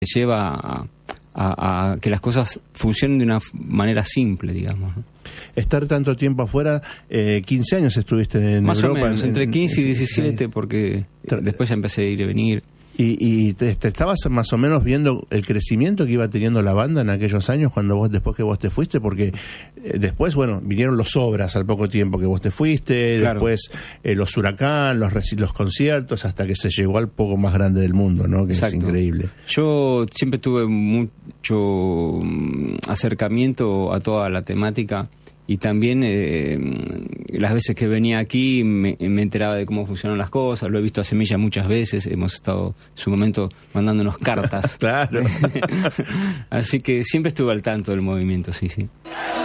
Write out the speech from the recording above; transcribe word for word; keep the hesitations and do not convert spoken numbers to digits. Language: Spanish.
lleva a, a, a que las cosas funcionen de una manera simple, digamos, ¿no? Estar tanto tiempo afuera, eh, quince años estuviste en Más Europa. Más o menos, en, entre quince y en, diecisiete, porque después ya empecé a ir y venir. ¿Y, y te, te estabas más o menos viendo el crecimiento que iba teniendo la banda en aquellos años cuando vos después que vos te fuiste? Porque eh, después, bueno, vinieron los Obras al poco tiempo que vos te fuiste, claro. después eh, los Huracán, los, los conciertos, hasta que se llegó al poco más grande del mundo, ¿no? Que Exacto. Es increíble. Yo siempre tuve mucho acercamiento a toda la temática. Y también eh, las veces que venía aquí me, me enteraba de cómo funcionan las cosas. Lo he visto a Semilla muchas veces. Hemos estado en su momento mandándonos cartas. Claro. Así que siempre estuve al tanto del movimiento, sí, sí.